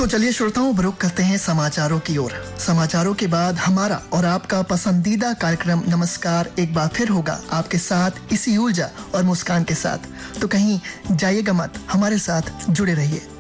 तो चलिए श्रोताओं, रुख करते हैं समाचारों की ओर। समाचारों के बाद हमारा और आपका पसंदीदा कार्यक्रम नमस्कार एक बार फिर होगा आपके साथ इसी ऊर्जा और मुस्कान के साथ। तो कहीं जाइएगा मत, हमारे साथ जुड़े रहिए।